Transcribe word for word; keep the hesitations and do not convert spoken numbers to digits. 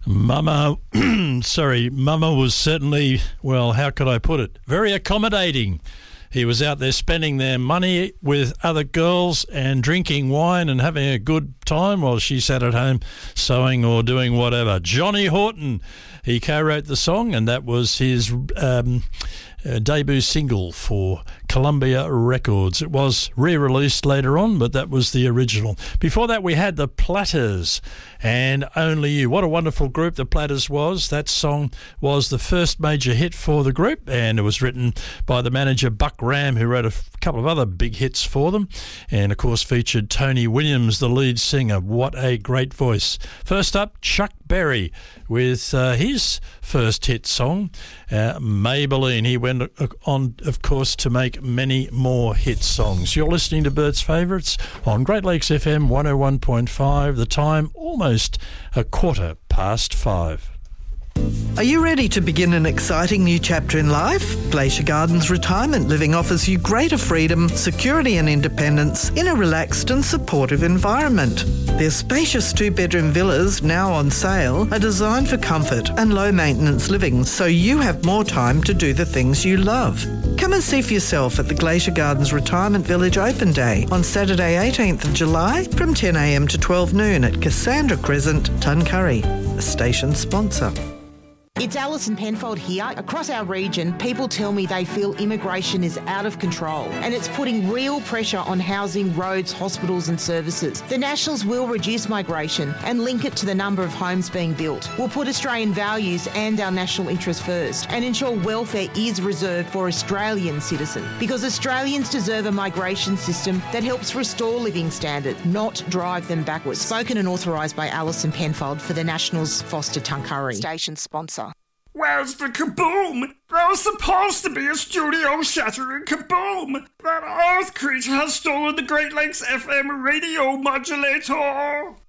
Mama, sorry, Mama was certainly, well, how could I put it, very accommodating. He was out there spending their money with other girls and drinking wine and having a good time while she sat at home sewing or doing whatever. Johnny Horton, he co-wrote the song, and that was his um, uh, debut single for Columbia Records. It was re-released later on, but that was the original. Before that, we had the Platters and Only You. What a wonderful group the Platters was. That song was the first major hit for the group, and it was written by the manager Buck Ram, who wrote a f- couple of other big hits for them, and of course featured Tony Williams, the lead singer. What a great voice. First up, Chuck Berry with uh, his first hit song, uh, Maybelline. He went on, of course, to make many more hit songs. You're listening to Bert's Favourites on Great Lakes F M one oh one point five. The time almost a quarter past five. Are you ready to begin an exciting new chapter in life? Glacier Gardens Retirement Living offers you greater freedom, security and independence in a relaxed and supportive environment. Their spacious two-bedroom villas, now on sale, are designed for comfort and low-maintenance living, so you have more time to do the things you love. Come and see for yourself at the Glacier Gardens Retirement Village Open Day on Saturday eighteenth of July from ten a m to twelve noon at Cassandra Crescent, Tuncurry, a station sponsor. It's Alison Penfold here. Across our region, people tell me they feel immigration is out of control and it's putting real pressure on housing, roads, hospitals and services. The Nationals will reduce migration and link it to the number of homes being built. We'll put Australian values and our national interests first and ensure welfare is reserved for Australian citizens, because Australians deserve a migration system that helps restore living standards, not drive them backwards. Spoken and authorised by Alison Penfold for the Nationals, Foster Tuncurry. Station sponsor. Where's the kaboom? There was supposed to be a studio-shattering kaboom! That Earth creature has stolen the Great Lakes F M radio modulator!